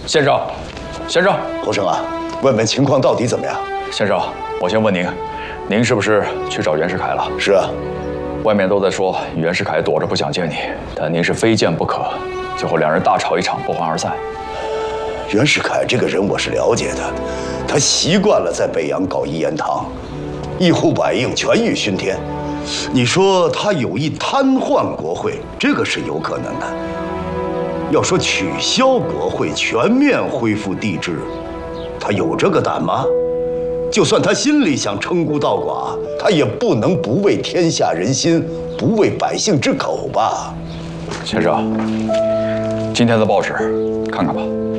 先生，先生， 侯生啊，问问情况到底怎么样？ 先生，我先问您，您是不是去找袁世凯了？ 是啊， 外面都在说袁世凯躲着不想见你，但您是非见不可。最后两人大吵一场，不欢而散。 袁世凯这个人我是了解的，他习惯了在北洋搞一言堂，一呼百应，权欲熏天。你说他有意瘫痪国会，这个是有可能的。要说取消国会，全面恢复帝制，他有这个胆吗？就算他心里想称孤道寡，他也不能不为天下人心，不为百姓之口吧？ 先生，今天的报纸看看吧。